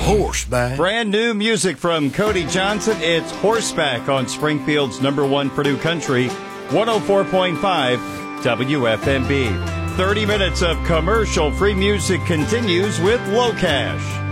Horseback. Brand new music from Cody Johnson. It's Horseback on Springfield's #1 Purdue Country, 104.5 WFMB. 30 minutes of commercial-free music continues with Low Cash.